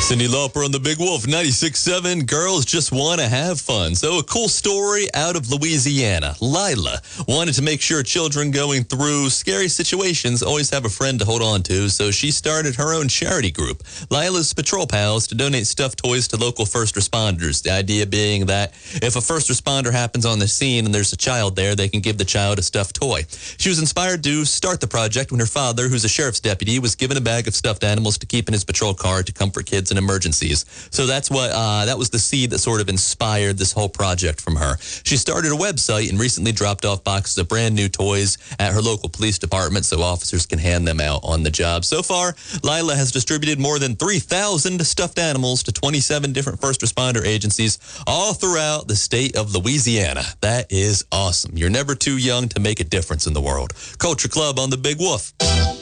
Cyndi Lauper on the Big Wolf, 96.7. Girls just want to have fun. So a cool story out of Louisiana. Lila wanted to make sure children going through scary situations always have a friend to hold on to, so she started her own charity group, Lila's Patrol Pals, to donate stuffed toys to local first responders. The idea being that if a first responder happens on the scene and there's a child there, they can give the child a stuffed toy. She was inspired to start the project when her father, who's a sheriff's deputy, was given a bag of stuffed animals to keep in his patrol car to comfort kids in emergencies. So that's what that was the seed that sort of inspired this whole project from her. She started a website and recently dropped off boxes of brand new toys at her local police department so officers can hand them out on the job. So far, Lila has distributed more than 3,000 stuffed animals to 27 different first responder agencies all throughout the state of Louisiana. That is awesome. You're never too young to make a difference in the world. Culture Club on the Big Wolf.